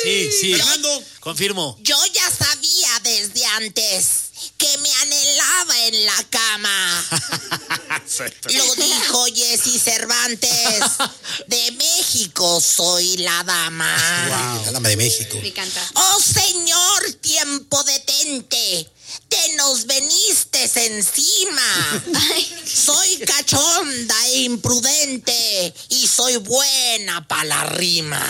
Sí. Fernando. Confirmo. Yo ya sabía desde antes que me anhelaba en la cama. Lo dijo Jessy Cervantes. De México soy la dama. Wow, la dama de México. Me encanta. Oh Señor, tiempo detente. Te nos veniste encima. Soy cachonda e imprudente y soy buena pa' la rima.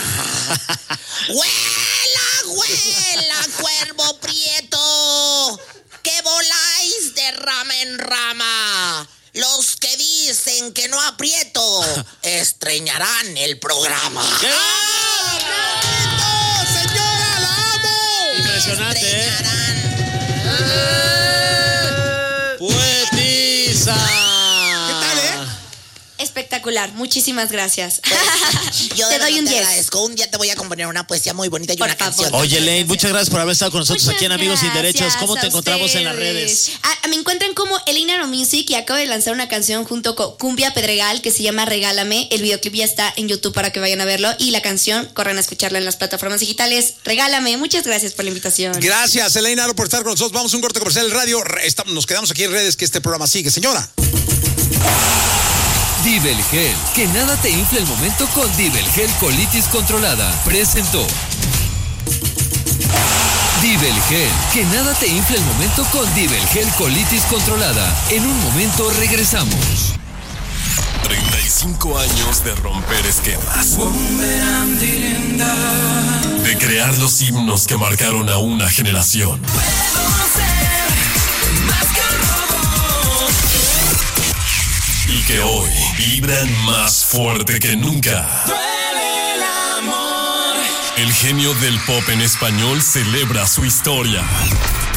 ¡Huela, cuervo prieto! Que voláis de rama en rama. Los que dicen que no aprieto estreñarán el programa. ¡Ah, señora, la amo! Impresionante, Poetisa. ¿Qué tal, Espectacular, muchísimas gracias. Yo te doy un 10. agradezco. Un día te voy a componer una poesía muy bonita y una canción. Oye, Lane, muchas gracias por haber estado con nosotros aquí en Amigos Sin Derechos. ¿Cómo te encontramos en las redes? Me encuentran como Elena No Music y acabo de lanzar una canción junto con Cumbia Pedregal que se llama Regálame. El videoclip ya está en YouTube para que vayan a verlo y la canción, corran a escucharla en las plataformas digitales. Regálame. Muchas gracias por la invitación. Gracias, Elena, por estar con nosotros. Vamos a un corte comercial en radio. Nos quedamos aquí en redes que este programa sigue. Señora. Dibelgel, que nada te infle el momento con Dibelgel Colitis Controlada. Presentó. Dibelgel, que nada te infle el momento con Dibelgel Colitis Controlada. En un momento regresamos. 35 años de romper esquemas. De crear los himnos que marcaron a una generación. Y que hoy vibran más fuerte que nunca. El genio del pop en español celebra su historia.